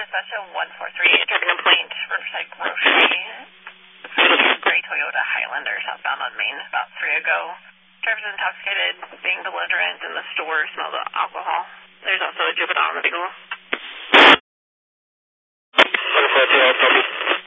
dispatch a 143, driving complaint, Riverside Grocery. Gray Toyota Highlander southbound on Main about 3 ago. Driver's intoxicated, being belligerent in the store, smelled of alcohol. There's also a juvenile on the vehicle.